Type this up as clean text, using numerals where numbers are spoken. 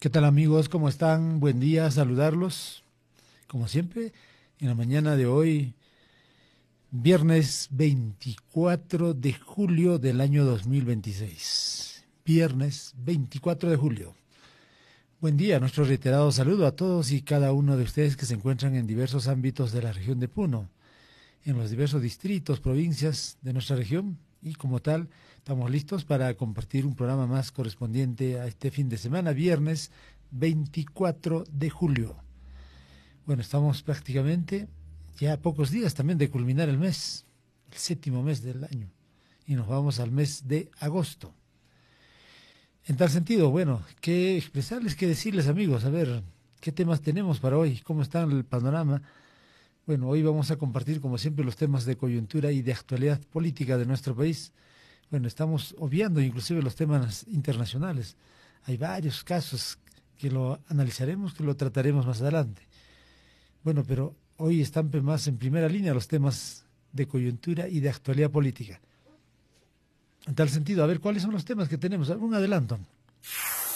¿Qué tal amigos? ¿Cómo están? Buen día, saludarlos. Como siempre, en la mañana de hoy, viernes 24 de julio del año 2026. Viernes 24 de julio. Buen día, nuestro reiterado saludo a todos y cada uno de ustedes que se encuentran en diversos ámbitos de la región de Puno, en los diversos distritos, provincias de nuestra región, y como tal, estamos listos para compartir un programa más correspondiente a este fin de semana, viernes 24 de julio. Bueno, estamos prácticamente ya a pocos días también de culminar el mes, el séptimo mes del año, y nos vamos al mes de agosto. En tal sentido, bueno, qué expresarles, qué decirles amigos, a ver, qué temas tenemos para hoy, cómo está el panorama. Bueno, hoy vamos a compartir, como siempre, los temas de coyuntura y de actualidad política de nuestro país. Bueno, estamos obviando inclusive los temas internacionales. Hay varios casos que lo analizaremos, que lo trataremos más adelante. Bueno, pero hoy están más en primera línea los temas de coyuntura y de actualidad política. En tal sentido, a ver, ¿cuáles son los temas que tenemos? Un adelanto.